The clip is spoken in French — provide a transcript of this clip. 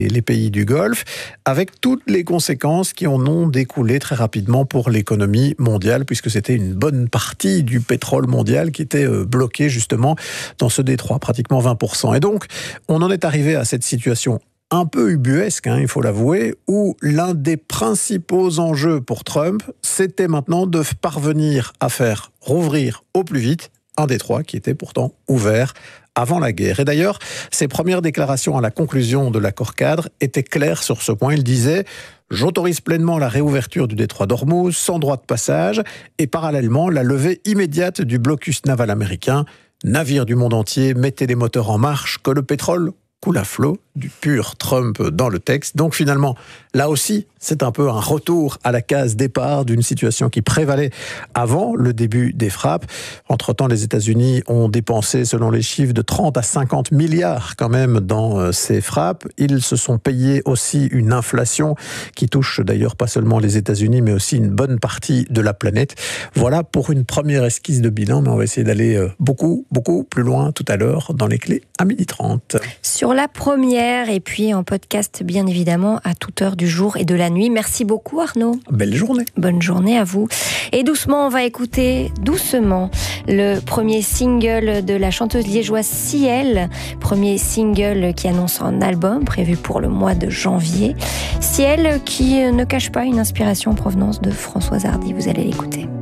les pays du Golfe, avec toutes les conséquences qui en ont découlé très rapidement pour l'économie mondiale, puisque c'était une bonne partie du pétrole mondial qui était bloqué justement dans ce détroit, pratiquement 20%. Et donc, on en est arrivé à cette situation un peu ubuesque, il faut l'avouer, où l'un des principaux enjeux pour Trump, c'était maintenant de parvenir à faire rouvrir au plus vite un détroit qui était pourtant ouvert avant la guerre. Et d'ailleurs, ses premières déclarations à la conclusion de l'accord cadre étaient claires sur ce point. Il disait « J'autorise pleinement la réouverture du détroit d'Ormuz sans droit de passage et parallèlement la levée immédiate du blocus naval américain. Navires du monde entier, mettez les moteurs en marche, que le pétrole coule à flot », du pur Trump dans le texte. Donc finalement, là aussi, c'est un peu un retour à la case départ d'une situation qui prévalait avant le début des frappes. Entre-temps, les États-Unis ont dépensé, selon les chiffres, de 30 à 50 milliards quand même dans ces frappes. Ils se sont payés aussi une inflation qui touche d'ailleurs pas seulement les États-Unis, mais aussi une bonne partie de la planète. Voilà pour une première esquisse de bilan, mais on va essayer d'aller beaucoup plus loin tout à l'heure dans les clés à 12h30. Sur la première, et puis en podcast bien évidemment à toute heure du jour et de la nuit. Merci beaucoup Arnaud. Belle journée. Bonne journée à vous. Et doucement, on va écouter doucement le premier single de la chanteuse liégeoise Ciel. Premier single qui annonce un album prévu pour le mois de janvier. Ciel qui ne cache pas une inspiration en provenance de Françoise Hardy. Vous allez l'écouter.